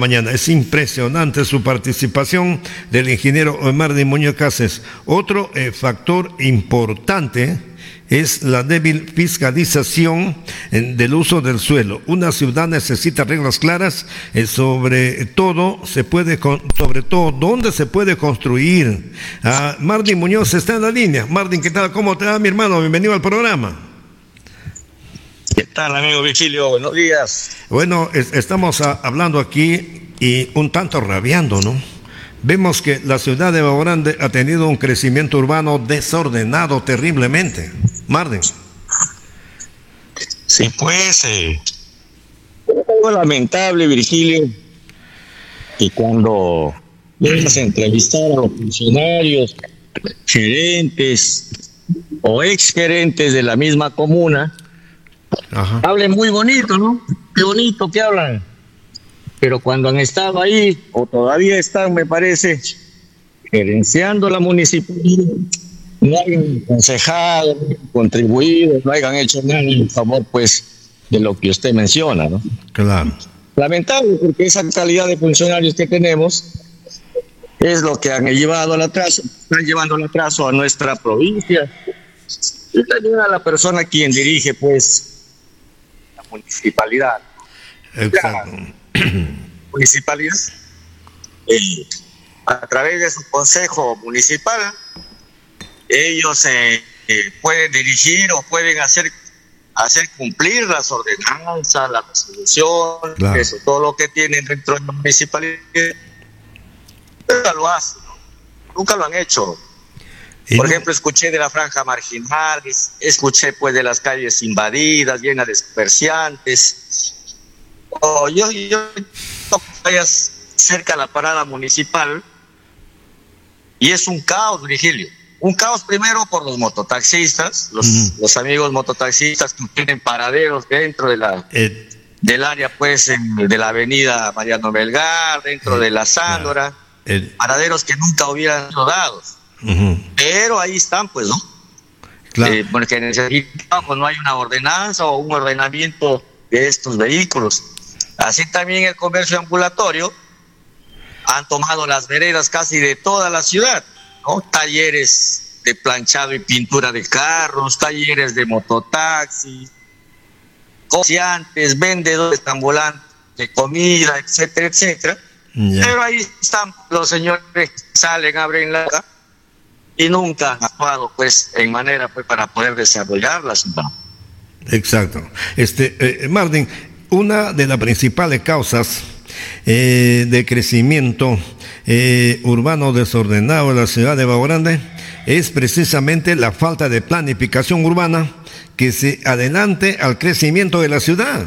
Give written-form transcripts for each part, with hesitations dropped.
mañana. Es impresionante su participación del ingeniero Martín Muñoz Cáceres. Otro factor importante es la débil fiscalización del uso del suelo. Una ciudad necesita reglas claras, sobre todo dónde se puede construir. Martín Muñoz está en la línea. Martín, ¿qué tal? ¿Cómo te va, mi hermano? Bienvenido al programa. ¿Qué tal, amigo Virgilio? Buenos días. Bueno, estamos hablando aquí y un tanto rabiando, ¿no? Vemos que la ciudad de Bahía Grande ha tenido un crecimiento urbano desordenado terriblemente. Martín. Sí, pues, algo lamentable, Virgilio, y cuando vienes a entrevistar a los funcionarios, gerentes o exgerentes de la misma comuna, hablen muy bonito, ¿no? Qué bonito que hablan. Pero cuando han estado ahí, o todavía están, me parece, gerenciando la municipalidad, no hayan aconsejado, contribuido, no hayan hecho nada en favor, pues, de lo que usted menciona, ¿no? Claro. Lamentable, porque esa calidad de funcionarios que tenemos es lo que han llevado al atraso, están llevando al atraso a nuestra provincia. Y también a la persona quien dirige, pues, la municipalidad. Exacto. Municipalidad, a través de su consejo municipal, ellos pueden dirigir o pueden hacer cumplir las ordenanzas, la resolución, claro. Eso, todo lo que tienen dentro de la municipalidad. Nunca lo hacen, nunca lo han hecho. Por ejemplo, escuché de la franja marginal, escuché pues de las calles invadidas, llenas de comerciantes. Yo vayas cerca a la parada municipal y es un caos, Virgilio. Un caos primero por los mototaxistas, los amigos mototaxistas que tienen paraderos dentro de del área, pues, de la avenida Mariano Melgar, dentro de la Sándora, paraderos que nunca hubieran sido dados. Pero ahí están, pues, ¿no? Claro. Porque necesitamos, no hay una ordenanza o un ordenamiento de estos vehículos. Así también el comercio ambulatorio han tomado las veredas casi de toda la ciudad, ¿no? Talleres de planchado y pintura de carros, talleres de mototaxi, comerciantes, vendedores ambulantes de comida, etcétera, etcétera. Yeah. Pero ahí están los señores que salen, abren la boca y nunca han actuado, pues, en manera, pues, para poder desarrollar la ciudad. Exacto. Martín, una de las principales causas de crecimiento urbano desordenado en la ciudad de Bahía Grande es precisamente la falta de planificación urbana que se adelante al crecimiento de la ciudad.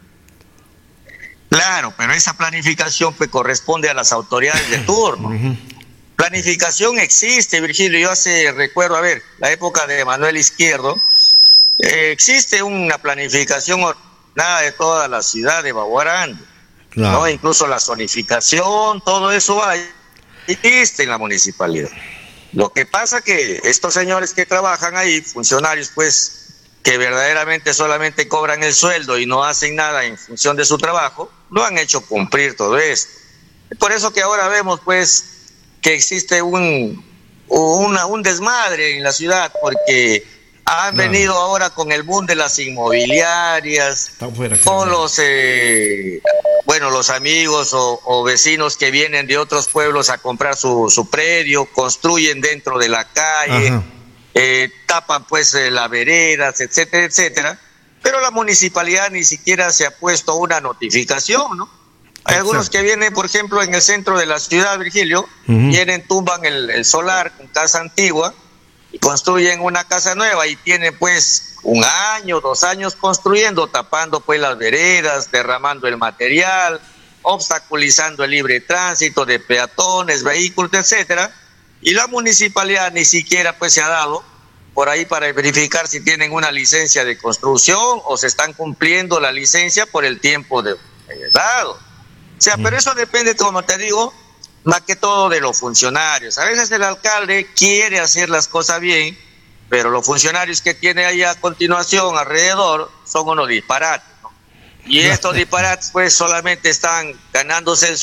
Claro, pero esa planificación pues corresponde a las autoridades de turno. Planificación existe, Virgilio. Yo recuerdo, la época de Manuel Izquierdo, existe una planificación ordenada de toda la ciudad de Bahía Grande. Claro. ¿No? Incluso la zonificación, todo eso existe en la municipalidad. Lo que pasa que estos señores que trabajan ahí, funcionarios, pues, que verdaderamente solamente cobran el sueldo y no hacen nada en función de su trabajo, no han hecho cumplir todo esto. Por eso que ahora vemos, pues, que existe un desmadre en la ciudad, porque han venido ahora con el boom de las inmobiliarias, con los los amigos o vecinos que vienen de otros pueblos a comprar su predio, construyen dentro de la calle, tapan pues las veredas, etcétera, etcétera. Pero la municipalidad ni siquiera se ha puesto una notificación, ¿no? Hay algunos que vienen, por ejemplo, en el centro de la ciudad, Virgilio, vienen, tumban el solar con casa antigua y construyen una casa nueva y tienen pues 1 año, 2 años construyendo, tapando pues las veredas, derramando el material, obstaculizando el libre tránsito de peatones, vehículos, etcétera. Y la municipalidad ni siquiera pues se ha dado por ahí para verificar si tienen una licencia de construcción o se están cumpliendo la licencia por el tiempo dado. O sea, pero eso depende, como te digo, más que todo de los funcionarios. A veces el alcalde quiere hacer las cosas bien, pero los funcionarios que tiene ahí a continuación, alrededor, son unos disparates, ¿no? Y estos disparates pues solamente están ganándose el